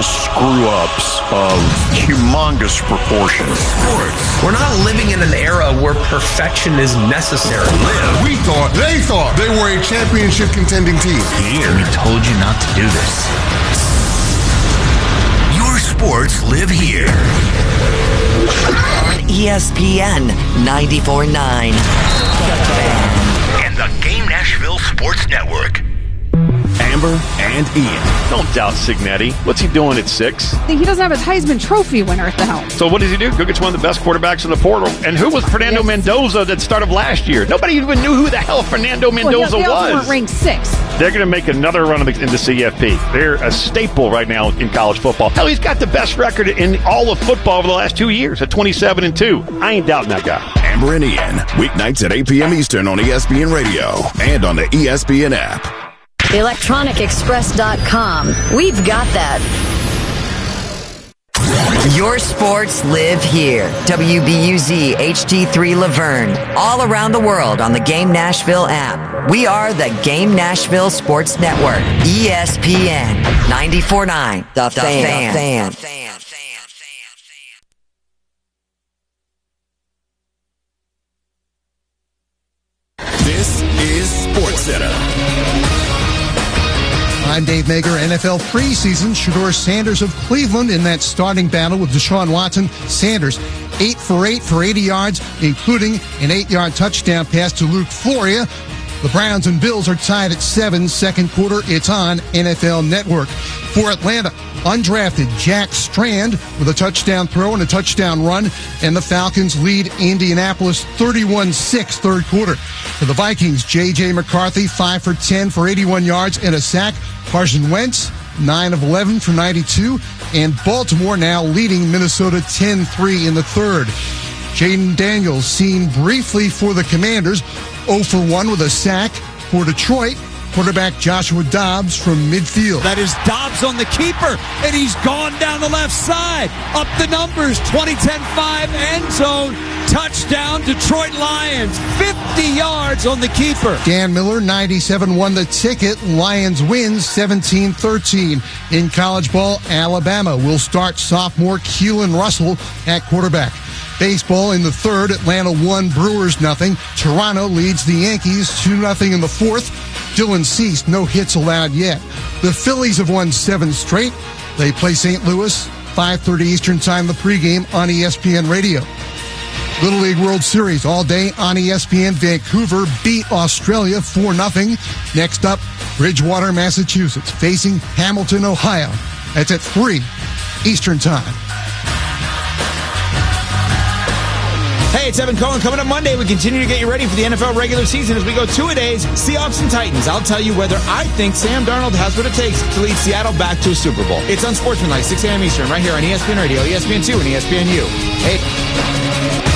little screw-ups of humongous proportions. We're not living in an era where perfection is necessary. They thought they were a championship contending team. Here, we told you not to do this. Your sports live here. On ESPN 94.9. And the Game Nashville Sports Network. Amber and Ian. Don't doubt Cignetti. What's he doing at 6? He doesn't have his Heisman Trophy winner at the helm. So what does he do? Go get one of the best quarterbacks in the portal. And who was Fernando Mendoza that started last year? Nobody even knew who the hell Fernando Mendoza they also was. weren't ranked 6th. They're going to make another run into CFP. They're a staple right now in college football. Hell, he's got the best record in all of football over the last 2 years at 27-2. I ain't doubting that guy. Amber and Ian, weeknights at 8 p.m. Eastern on ESPN Radio and on the ESPN app. ElectronicExpress.com. We've got that. Your sports live here. WBUZ HD3 Laverne. All around the world on the Game Nashville app. We are the Game Nashville Sports Network. ESPN 94.9. The Fan. This is SportsCenter. I'm Dave Mager. NFL preseason. Shedeur Sanders of Cleveland in that starting battle with Deshaun Watson. Sanders 8 for 8 for 80 yards, including an 8-yard touchdown pass to Luke Floria. The Browns and Bills are tied at 7. Second quarter, it's on NFL Network. For Atlanta, undrafted Jack Strand with a touchdown throw and a touchdown run, and the Falcons lead Indianapolis 31-6 third quarter. For the Vikings, J.J. McCarthy 5 for 10 for 81 yards and a sack. Carson Wentz 9 of 11 for 92, and Baltimore now leading Minnesota 10-3 in the third. Jaden Daniels seen briefly for the Commanders, 0 for 1 with a sack. For Detroit, quarterback Joshua Dobbs from midfield. That is Dobbs on the keeper, and he's gone down the left side. Up the numbers, 20-10-5 end zone. Touchdown, Detroit Lions. 50 yards on the keeper. Dan Miller, 97, won the ticket. Lions wins 17-13. In college ball, Alabama will start sophomore Keelan Russell at quarterback. Baseball in the third, Atlanta 1, Brewers 0. Toronto leads the Yankees 2-0 in the fourth. Dylan Cease, no hits allowed yet. The Phillies have won 7 straight. They play St. Louis, 5:30 Eastern Time, the pregame on ESPN Radio. Little League World Series all day on ESPN. Vancouver beat Australia 4-0. Next up, Bridgewater, Massachusetts, facing Hamilton, Ohio. That's at 3 Eastern Time. Hey, it's Evan Cohen. Coming up Monday, we continue to get you ready for the NFL regular season as we go 2-a-days, Seahawks and Titans. I'll tell you whether I think Sam Darnold has what it takes to lead Seattle back to a Super Bowl. It's Unsportsmanlike, 6 a.m. Eastern, right here on ESPN Radio, ESPN2, and ESPNU. Hey.